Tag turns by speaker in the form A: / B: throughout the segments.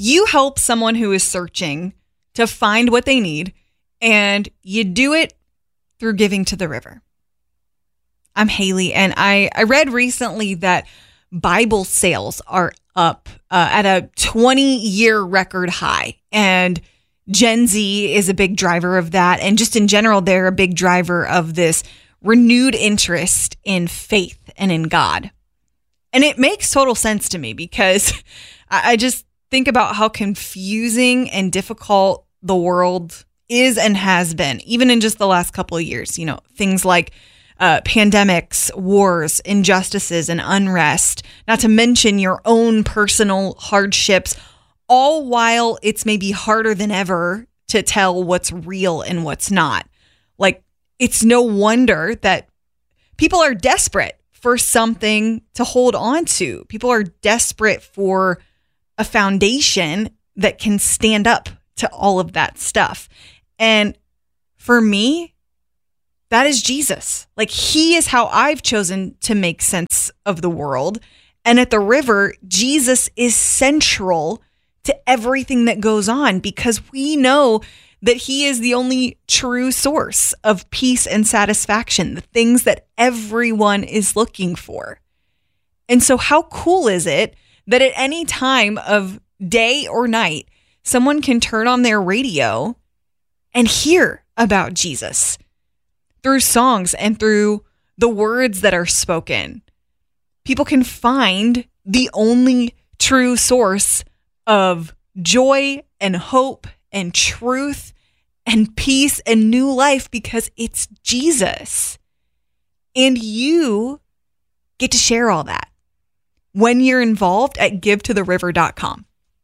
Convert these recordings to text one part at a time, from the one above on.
A: You help someone who is searching to find what they need, and you do it through giving to the river. I'm Haley, and I read recently that Bible sales are up at a 20-year record high, and Gen Z is a big driver of that, and just in general, they're a big driver of this renewed interest in faith and in God. And it makes total sense to me because I just think about how confusing and difficult the world is and has been, even in just the last couple of years. You know, things like pandemics, wars, injustices, and unrest, not to mention your own personal hardships, all while it's maybe harder than ever to tell what's real and what's not. Like, it's no wonder that people are desperate for something to hold on to. People are desperate for a foundation that can stand up to all of that stuff. And for me, that is Jesus. Like, he is how I've chosen to make sense of the world. And at the river, Jesus is central to everything that goes on because we know that he is the only true source of peace and satisfaction, the things that everyone is looking for. And so how cool is it that at any time of day or night, someone can turn on their radio and hear about Jesus through songs and through the words that are spoken? People can find the only true source of joy and hope and truth and peace and new life because it's Jesus. And you get to share all that when you're involved at GiveToTheRiver.com.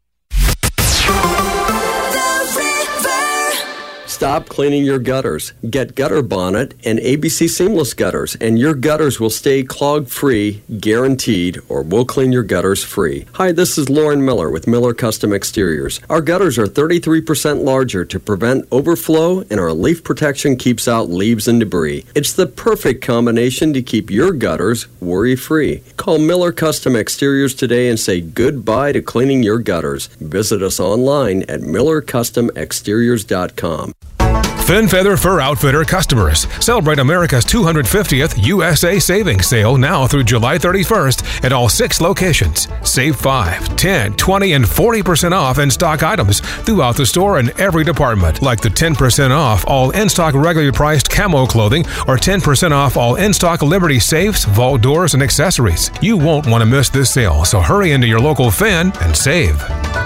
B: Stop cleaning your gutters. Get Gutter Bonnet and ABC Seamless Gutters, and your gutters will stay clog-free, guaranteed, or we'll clean your gutters free. Hi, this is Lauren Miller with Miller Custom Exteriors. Our gutters are 33% larger to prevent overflow, and our leaf protection keeps out leaves and debris. It's the perfect combination to keep your gutters worry-free. Call Miller Custom Exteriors today and say goodbye to cleaning your gutters. Visit us online at MillerCustomExteriors.com.
C: Fin Feather Fur Outfitter customers, celebrate America's 250th USA Savings Sale now through July 31st at all 6 locations. Save 5, 10, 20, and 40% off in-stock items throughout the store in every department, like the 10% off all in-stock regularly priced camo clothing or 10% off all in-stock Liberty safes, vault doors, and accessories. You won't want to miss this sale, so hurry into your local Fin and save.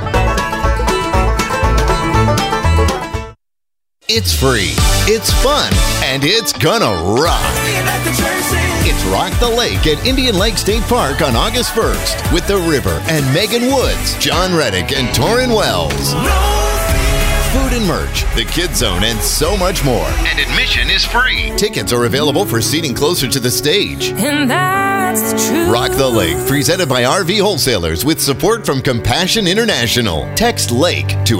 D: It's free, it's fun, and it's gonna rock. It's Rock the Lake at Indian Lake State Park on August 1st with The River and Megan Woods, John Reddick, and Torrin Wells. Food and merch, the Kids Zone, and so much more. And admission is free. Tickets are available for seating closer to the stage.
E: And that's true.
D: Rock the Lake, presented by RV Wholesalers with support from Compassion International. Text LAKE to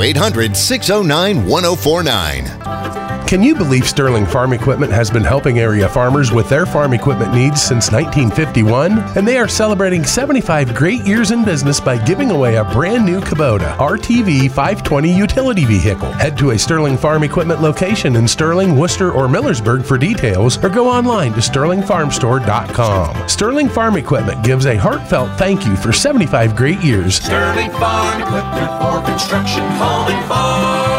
D: 800-609-1049.
F: Can you believe Sterling Farm Equipment has been helping area farmers with their farm equipment needs since 1951? And they are celebrating 75 great years in business by giving away a brand new Kubota RTV 520 utility vehicle. Head to a Sterling Farm Equipment location in Sterling, Worcester, or Millersburg for details, or go online to SterlingFarmStore.com. Sterling Farm Equipment gives a heartfelt thank you for 75 great years.
G: Sterling Farm Equipment for construction, home, and farm.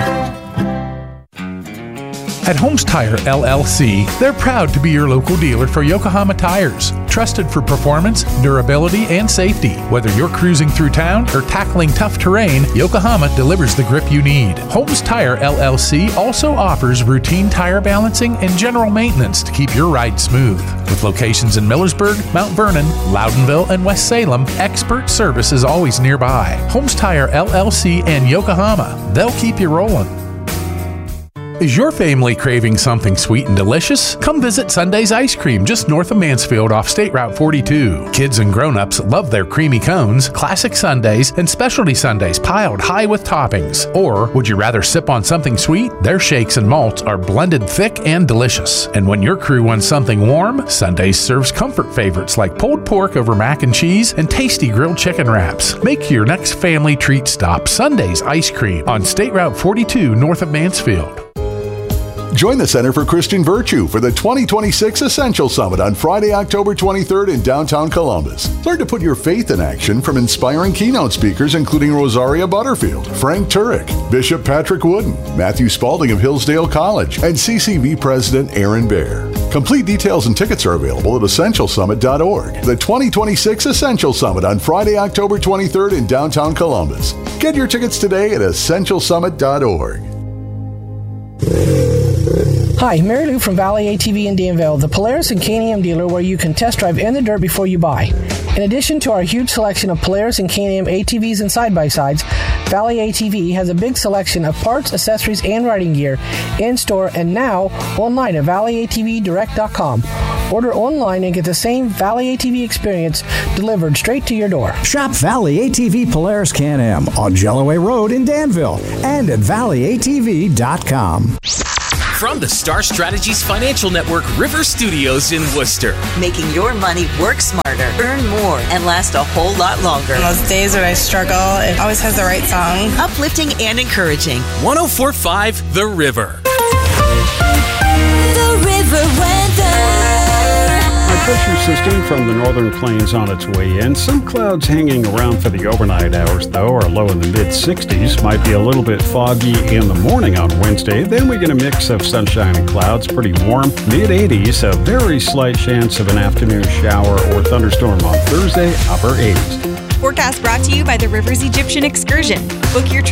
H: At Holmes Tire LLC, they're proud to be your local dealer for Yokohama tires. Trusted for performance, durability, and safety. Whether you're cruising through town or tackling tough terrain, Yokohama delivers the grip you need. Holmes Tire LLC also offers routine tire balancing and general maintenance to keep your ride smooth. With locations in Millersburg, Mount Vernon, Loudonville, and West Salem, expert service is always nearby. Holmes Tire LLC and Yokohama, they'll keep you rolling. Is your family craving something sweet and delicious? Come visit Sunday's Ice Cream just north of Mansfield off State Route 42. Kids and grown-ups love their creamy cones, classic sundaes, and specialty sundaes piled high with toppings. Or would you rather sip on something sweet? Their shakes and malts are blended thick and delicious. And when your crew wants something warm, Sundays serves comfort favorites like pulled pork over mac and cheese and tasty grilled chicken wraps. Make your next family treat stop Sunday's Ice Cream on State Route 42 north of Mansfield.
I: Join the Center for Christian Virtue for the 2026 Essential Summit on Friday, October 23rd in downtown Columbus. Learn to put your faith in action from inspiring keynote speakers including Rosaria Butterfield, Frank Turek, Bishop Patrick Wooden, Matthew Spalding of Hillsdale College, and CCV President Aaron Baer. Complete details and tickets are available at essentialsummit.org. The 2026 Essential Summit on Friday, October 23rd in downtown Columbus. Get your tickets today at essentialsummit.org.
J: Hi, Mary Lou from Valley ATV in Danville, the Polaris and Can-Am dealer where you can test drive in the dirt before you buy. In addition to our huge selection of Polaris and Can-Am ATVs and side-by-sides, Valley ATV has a big selection of parts, accessories, and riding gear in-store and now online at valleyATVdirect.com. Order online and get the same Valley ATV experience delivered straight to your door.
K: Shop Valley ATV Polaris Can-Am on Jelloway Road in Danville and at valleyatv.com.
L: From the Star Strategies Financial Network River Studios in Worcester.
M: Making your money work smarter, earn more, and last a whole lot longer.
N: On those days when I struggle, it always has the right song.
M: Uplifting and encouraging.
L: 104.5 The River.
E: The River Weather.
O: A pressure system from the northern plains on its way in. Some clouds hanging around for the overnight hours, though, are low in the mid-60s. Might be a little bit foggy in the morning on Wednesday. Then we get a mix of sunshine and clouds, pretty warm. Mid-80s, a very slight chance of an afternoon shower or thunderstorm on Thursday, upper 80s.
A: Forecast brought to you by the Rivers Egyptian Excursion. Book your trip